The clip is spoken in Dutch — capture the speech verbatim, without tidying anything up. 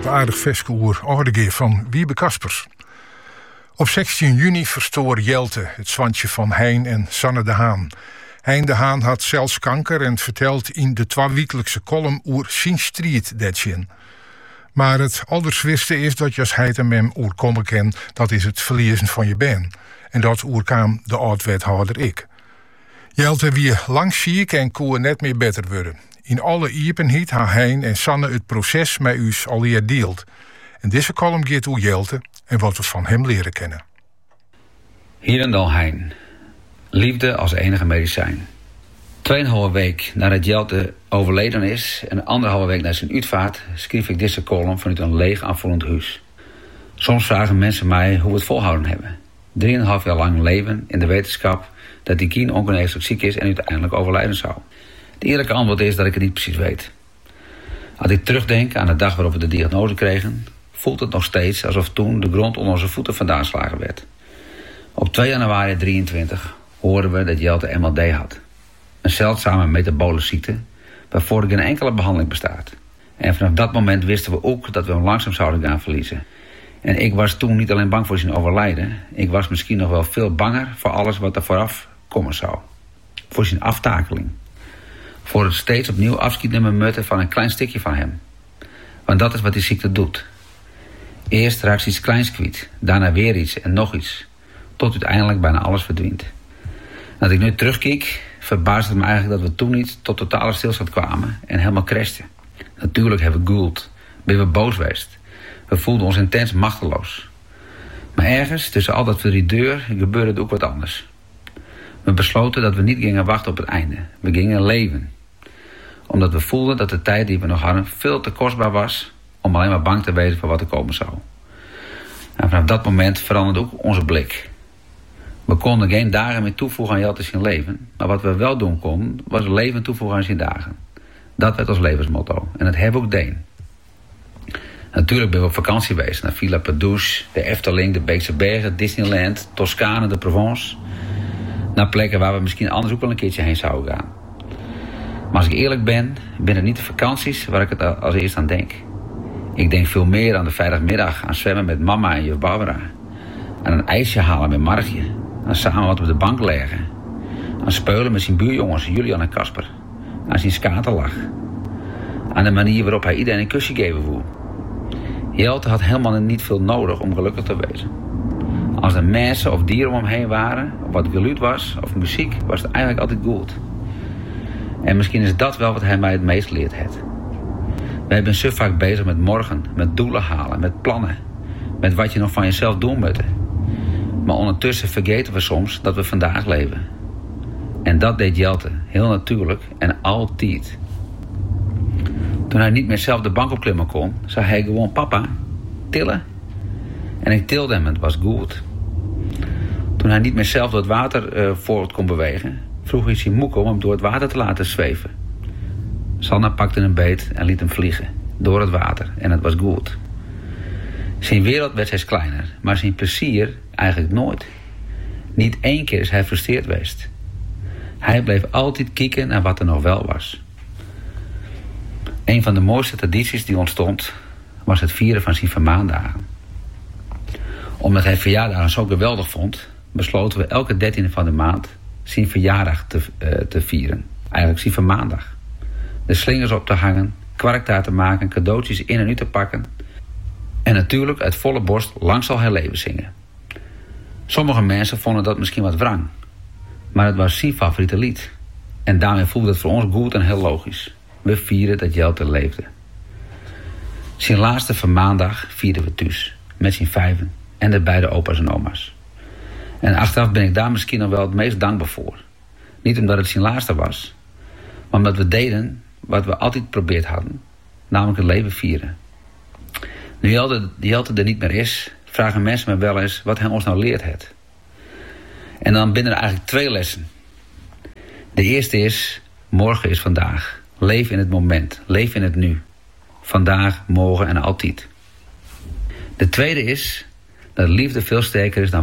de aardig veskoer Oudegeer van Wiebe Kaspers. Op zestien juni verstoor Jelte, het zwantje van Hein en Sanne de Haan. Hein de Haan had zelfs kanker en vertelt in de tweewekelijkse column oer Sien Striet datjen. Maar het allerzwiste is dat je als heit en mem oer komen ken, dat is het verliezen van je ben. En dat oer kwam de oud-wethouder ik. Jelte wie lang ziek en koe net meer beter worden. In alle iepenheid ha Hein en Sanne het proces met us alweer deelt. En deze column gaat oer Jelte en wat we van hem leren kennen. Hierendal Hein. Liefde als enige medicijn. Tweeënhalve week nadat Jelte overleden is en anderhalve week na zijn uitvaart schreef ik deze column vanuit een leeg aanvoelend huis. Soms vragen mensen mij hoe we het volhouden hebben. Drieënhalf jaar lang leven in de wetenschap dat die kind ongeneeslijk ziek is en uiteindelijk overlijden zou. Het eerlijke antwoord is dat ik het niet precies weet. Als ik terugdenk aan de dag waarop we de diagnose kregen, voelt het nog steeds alsof toen de grond onder onze voeten vandaan geslagen werd. Op twee januari drieëntwintig hoorden we dat Jelte M L D had. Een zeldzame metabole ziekte waarvoor er geen enkele behandeling bestaat. En vanaf dat moment wisten we ook dat we hem langzaam zouden gaan verliezen. En ik was toen niet alleen bang voor zijn overlijden, ik was misschien nog wel veel banger voor alles wat er vooraf komen zou. Voor zijn aftakeling. Voor het steeds opnieuw afscheid nemen mutten van een klein stukje van hem. Want dat is wat die ziekte doet. Eerst raakt ze iets kleins kwijt, daarna weer iets en nog iets. Tot uiteindelijk bijna alles verdwijnt. Als ik nu terugkijk, verbaast het me eigenlijk dat we toen niet tot totale stilstand kwamen en helemaal crashten. Natuurlijk hebben we gegoeld, ben we boos geweest. We voelden ons intens machteloos. Maar ergens, tussen al dat voor die deur, gebeurde het ook wat anders. We besloten dat we niet gingen wachten op het einde. We gingen leven. Omdat we voelden dat de tijd die we nog hadden veel te kostbaar was om alleen maar bang te wezen voor wat er komen zou. En vanaf dat moment veranderde ook onze blik. We konden geen dagen meer toevoegen aan Jelte zijn leven. Maar wat we wel doen konden, was leven toevoegen aan zijn dagen. Dat werd ons levensmotto. En dat hebben we ook deen. Natuurlijk ben we op vakantie geweest naar Villa Padouche, de Efteling, de Beekse Bergen, Disneyland, Toscane, de Provence. Naar plekken waar we misschien anders ook wel een keertje heen zouden gaan. Maar als ik eerlijk ben, ben het niet de vakanties waar ik het als eerst aan denk. Ik denk veel meer aan de vrijdagmiddag, aan zwemmen met mama en juf Barbara. Aan een ijsje halen met Margje. Aan samen wat op de bank leggen. Aan spelen met zijn buurjongens Julian en Casper. Aan zijn skaterlach. Aan de manier waarop hij iedereen een kusje geven wil. Jelte had helemaal niet veel nodig om gelukkig te wezen. Als er mensen of dieren om hem heen waren, of wat geluid was, of muziek, was het eigenlijk altijd goed. En misschien is dat wel wat hij mij het meest leert heeft. Wij zijn zo vaak bezig met morgen, met doelen halen, met plannen. Met wat je nog van jezelf doen moet. Maar ondertussen vergeten we soms dat we vandaag leven. En dat deed Jelte, heel natuurlijk en altijd. Toen hij niet meer zelf de bank opklimmen kon, zei hij gewoon papa, tillen. En ik tilde hem en het was goed. Toen hij niet meer zelf door het water uh, voort kon bewegen, vroeg hij zijn moeke om hem door het water te laten zweven. Sanna pakte een beet en liet hem vliegen, door het water, en het was goed. Zijn wereld werd steeds kleiner, maar zijn plezier eigenlijk nooit. Niet één keer is hij frustreerd geweest. Hij bleef altijd kijken naar wat er nog wel was. Een van de mooiste tradities die ontstond, was het vieren van zijn vermaandagen. Omdat hij verjaardagen zo geweldig vond, besloten we elke dertiende van de maand zijn verjaardag te, uh, te vieren. Eigenlijk zijn vermaandag. De slingers op te hangen, kwarktaart te maken, cadeautjes in en uit te pakken. En natuurlijk uit volle borst Lang zal hij leven zingen. Sommige mensen vonden dat misschien wat wrang. Maar het was zijn favoriete lied. En daarmee voelde het voor ons goed en heel logisch. We vieren dat Jelte leefde. Zijn laatste vermaandag vierden we thuis. Met zijn vijven en de beide opa's en oma's. En achteraf ben ik daar misschien nog wel het meest dankbaar voor. Niet omdat het zijn laatste was. Maar omdat we deden wat we altijd geprobeerd hadden. Namelijk het leven vieren. Nu Jelte, Jelte er niet meer is, vragen mensen me wel eens wat hij ons nou leert heeft. En dan binnen er eigenlijk twee lessen. De eerste is, morgen is vandaag. Leef in het moment. Leef in het nu. Vandaag, morgen en altijd. De tweede is dat liefde veel sterker is dan